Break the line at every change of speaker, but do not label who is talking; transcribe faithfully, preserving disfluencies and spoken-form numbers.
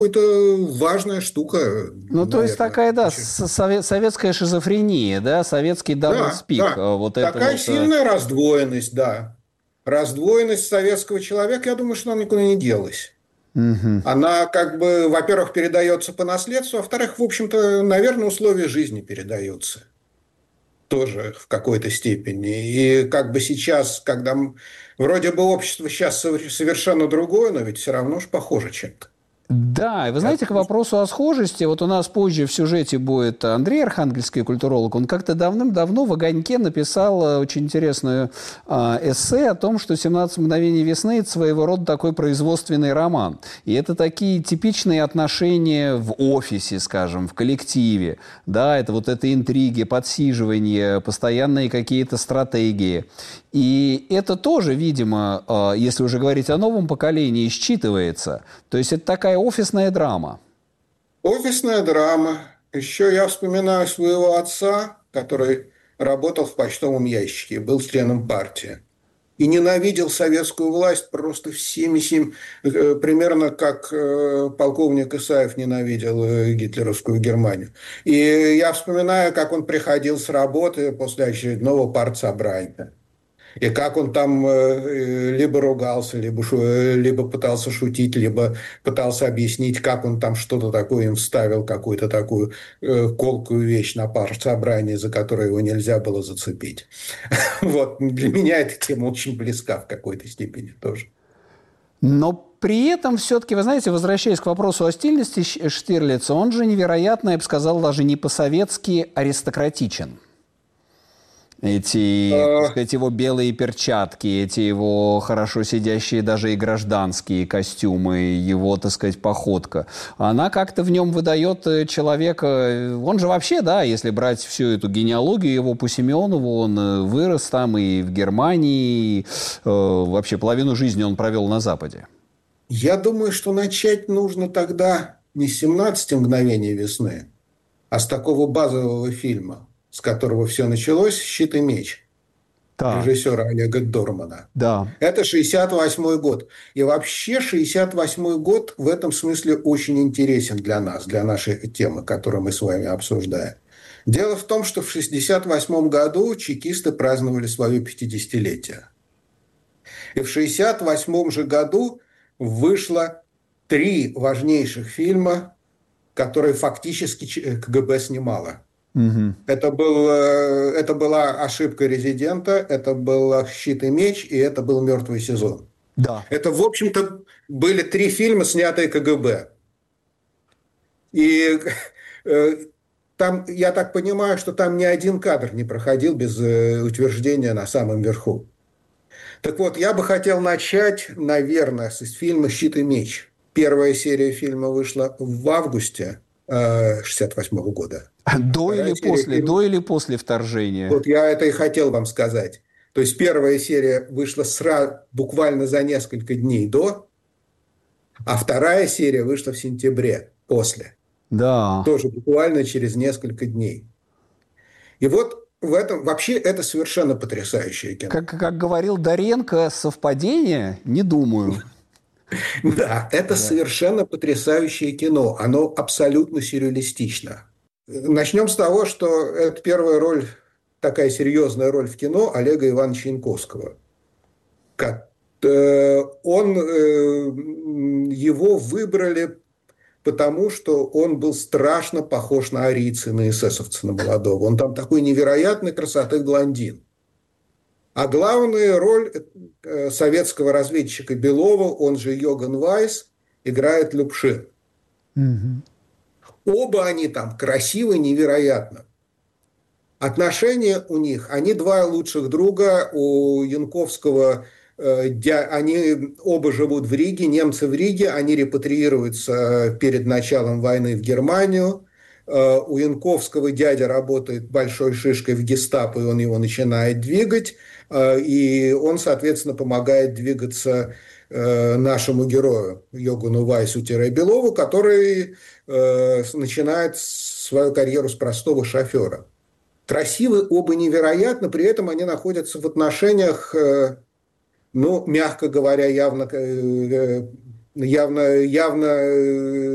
какая-то важная штука,
Ну, то есть
наверное.
такая, да, с- сове- советская шизофрения, да, советский
Да,
даблспик.
да.
э, Вот это
Такая
вот... э,
сильная раздвоенность, да. Раздвоенность советского человека, я думаю, что она никуда не делась.
мгм.
Она как бы, во-первых, передается по наследству, а во-вторых, в общем-то, наверное, условия жизни передаются тоже в какой-то степени. И как бы сейчас, когда м- вроде бы общество сейчас совершенно другое, но ведь все равно же похоже чем-то.
Да, и вы
Я
знаете, к
думаю, что-
вопросу о схожести, вот у нас позже в сюжете будет Андрей Архангельский, культуролог, он как-то давным-давно в «Огоньке» написал э, очень интересную э, эссе о том, что «семнадцать мгновений весны» – это своего рода такой производственный роман. И это такие типичные отношения в офисе, скажем, в коллективе, да, это вот это интриги, подсиживания, постоянные какие-то стратегии. И это тоже, видимо, э, если уже говорить о новом поколении, считывается. То есть это такая офисная драма.
Офисная драма. Еще я вспоминаю своего отца, который работал в почтовом ящике, был членом партии. И ненавидел советскую власть просто всеми сем, э, примерно как э, полковник Исаев ненавидел э, гитлеровскую Германию. И я вспоминаю, как он приходил с работы после очередного партсобрания. И как он там э, либо ругался, либо, шу, э, либо пытался шутить, либо пытался объяснить, как он там что-то такое им вставил, какую-то такую э, колкую вещь на партсобрании, за которую его нельзя было зацепить. Вот. Для меня эта тема очень близка в какой-то степени тоже.
Но при этом все-таки, вы знаете, возвращаясь к вопросу о стильности Штирлица, он же невероятно, я бы сказал, даже не по-советски аристократичен. Эти, так
А,
сказать, его белые перчатки, эти его хорошо сидящие даже и гражданские костюмы, его, так сказать, походка, она как-то в нем выдает э, человека... Он же вообще, да, если брать всю эту генеалогию его по Семенову, он э, вырос там и в Германии, и, э, вообще половину жизни он провел на Западе.
Я думаю, что начать нужно тогда не с семнадцати мгновений весны, а с такого базового фильма, с которого все началось «Щит и меч»
Так,
режиссера Олега Дормана.
да.
Это шестьдесят восьмой год. И вообще шестьдесят восьмой год в этом смысле очень интересен для нас, для нашей темы, которую мы с вами обсуждаем. Дело в том, что в шестьдесят восьмом году чекисты праздновали свое пятидесятилетие. И в шестьдесят восьмом же году вышло три важнейших фильма, которые фактически КГБ снимало.
Мгм.
Это, был, э, это была ошибка резидента, это был «Щит и меч», и это был «Мертвый сезон».
Да.
Это, в общем-то, были три фильма, снятые КГБ. И э, там, я так понимаю, что там ни один кадр не проходил без э, утверждения на самом верху. Так вот, я бы хотел начать, наверное, с фильма «Щит и меч». Первая серия фильма вышла в августе э, шестьдесят восьмого года.
До или
Вторая серия
после,
фильма...
до или после вторжения?
Вот я это и хотел вам сказать. То есть первая серия вышла сразу, буквально за несколько дней до, а вторая серия вышла в сентябре после.
Да.
Тоже буквально через несколько дней. И вот в этом вообще это совершенно потрясающее кино.
Как, как говорил Доренко, совпадение? Не думаю.
Да, это
Да.
совершенно потрясающее кино. Оно абсолютно сюрреалистично. Начнем с того, что это первая роль, такая серьезная роль в кино Олега Ивановича Янковского. Как, э, он, э, его выбрали потому, что он был страшно похож на арийца, на эсэсовца, на молодого. Он там такой невероятной красоты блондин. А главную роль э, советского разведчика Белова, он же Йоган Вайс, играет Любшин.
Мгм.
Оба они там красивы невероятно. Отношения у них, они два лучших друга, у Янковского, э, дя, они оба живут в Риге, немцы в Риге, они репатриируются перед началом войны в Германию. Э, у Янковского дядя работает большой шишкой в гестапо, и он его начинает двигать, э, и он, соответственно, помогает двигаться э, нашему герою Йогану Вайсу-Белову, который э, начинает свою карьеру с простого шофера. Красивы оба невероятно, при этом они находятся в отношениях, э, ну, мягко говоря, явно, э, явно, явно